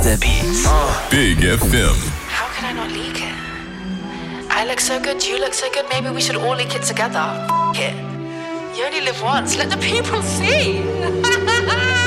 the beats. Big FM. How can I not leak it? I look so good, you look so good, maybe we should all leak it together. F it. You only live once, let the people see.